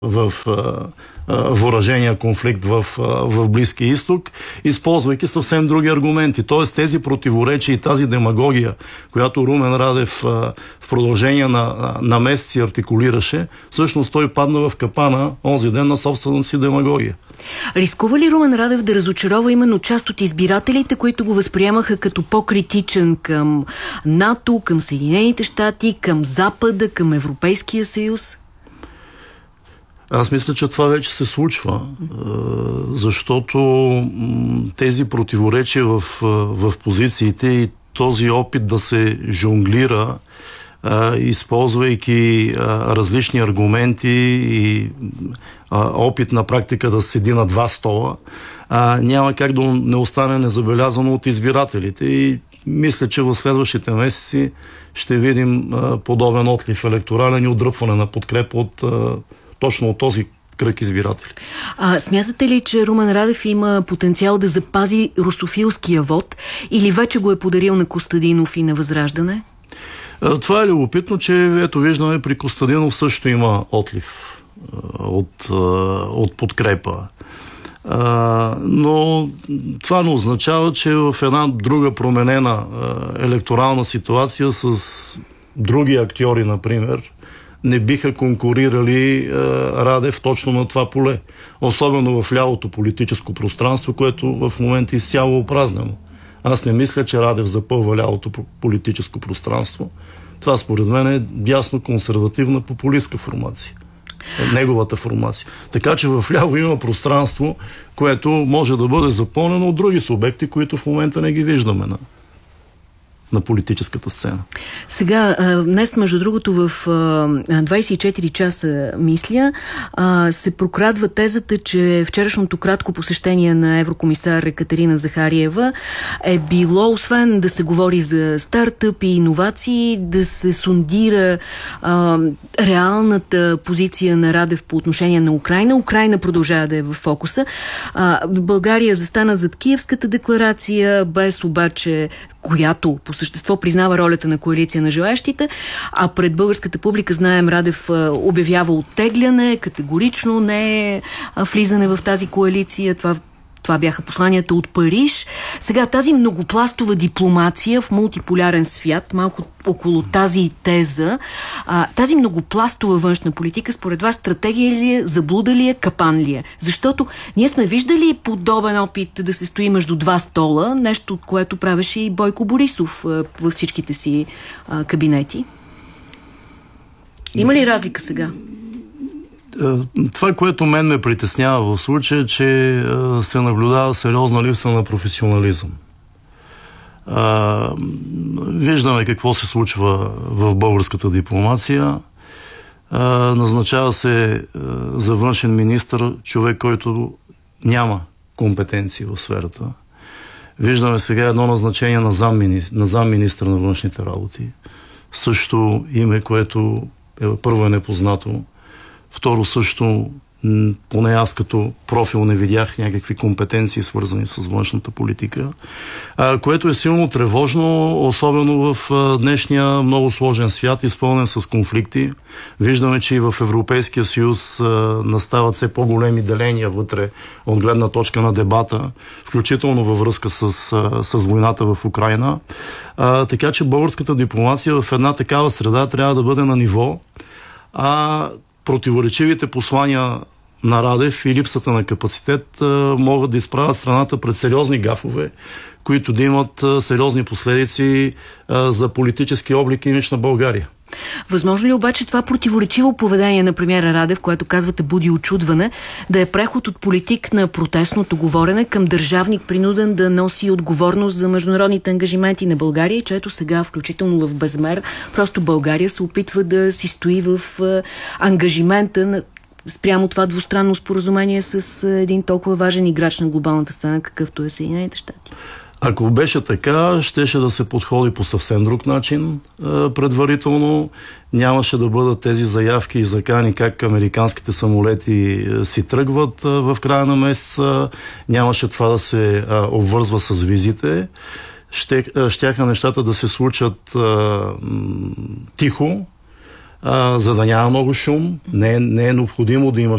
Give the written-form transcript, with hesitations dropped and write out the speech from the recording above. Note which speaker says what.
Speaker 1: в въоръжения конфликт в Близкия изток, използвайки съвсем други аргументи. Тоест тези противоречия и тази демагогия, която Румен Радев в продължение на месеци артикулираше, всъщност той падна в капана онзи ден на собствената си демагогия.
Speaker 2: Рискува ли Румен Радев да разочарова именно част от избирателите, които го възприемаха като по-критичен към НАТО, към Съединените щати, към Запада, към Европейския съюз?
Speaker 1: Аз мисля, че това вече се случва, защото тези противоречия в позициите и този опит да се жонглира, използвайки различни аргументи и опит на практика да седи на два стола, няма как да не остане незабелязано от избирателите. И мисля, че в следващите месеци ще видим подобен отлив електорален и отдръпване на подкрепа точно от този кръг избиратели.
Speaker 2: Смятате ли, че Румен Радев има потенциал да запази русофилския вод или вече го е подарил на Костадинов и на Възраждане?
Speaker 1: Това е любопитно, че ето виждаме при Костадинов също има отлив от подкрепа. Но това не означава, че в една друга променена електорална ситуация с други актьори, например, не биха конкурирали Радев точно на това поле. Особено в лявото политическо пространство, което в момента е изцяло опразнено. Аз не мисля, че Радев запълва лявото политическо пространство. Това според мен е дясно консервативна популистка формация. Неговата формация. Така че в ляво има пространство, което може да бъде запълнено от други субекти, които в момента не ги виждаме на политическата сцена.
Speaker 2: Сега, днес, между другото, в 24 часа мисля, се прокрадва тезата, че вчерашното кратко посещение на еврокомисар Екатерина Захариева е било, освен да се говори за стартъп и иновации, да се сондира реалната позиция на Радев по отношение на Украйна. Украйна продължава да е в фокуса. България застана зад Киевската декларация, без обаче която по същество признава ролята на коалиция на желаящите, а пред българската публика, знаем, Радев обявява оттегляне, категорично не е влизане в тази коалиция. Това бяха посланията от Париж. Сега тази многопластова дипломация в мултиполярен свят, малко около тази теза, тази многопластова външна политика, според вас стратегия ли е, заблуда ли е, капан ли е? Защото ние сме виждали подобен опит да се стои между два стола, нещо, което правеше и Бойко Борисов във всичките си кабинети. Има ли разлика сега?
Speaker 1: Това, което мен ме притеснява в случая, е, че се наблюдава сериозна липса на професионализъм. Виждаме какво се случва в българската дипломация. Назначава се за външен министър човек, който няма компетенции в сферата. Виждаме сега едно назначение на замминистър на външните работи. Също име, което първо е непознато. Второ също, поне аз като профил не видях някакви компетенции, свързани с външната политика, което е силно тревожно, особено в днешния много сложен свят, изпълнен с конфликти. Виждаме, че и в Европейския съюз настават все по-големи деления вътре от гледна точка на дебата, включително във връзка с войната в Украйна. Така че българската дипломация в една такава среда трябва да бъде на ниво, противоречивите послания на Радев и липсата на капацитет могат да изправят страната пред сериозни гафове, които да имат сериозни последици за политически облик и имидж на България.
Speaker 2: Възможно ли обаче това противоречиво поведение на премиера Радев, което казвате буди очудване, да е преход от политик на протестното говорене към държавник, принуден да носи отговорност за международните ангажименти на България, и че ето сега, включително в безмер, просто България се опитва да си стои в ангажимента спрямо това двустранно споразумение с един толкова важен играч на глобалната сцена, какъвто е Съединените щати?
Speaker 1: Ако беше така, щеше да се подходи по съвсем друг начин предварително. Нямаше да бъдат тези заявки и закани как американските самолети си тръгват в края на месеца. Нямаше това да се обвързва с визите. Щяха нещата да се случат тихо, за да няма много шум. Не е необходимо да има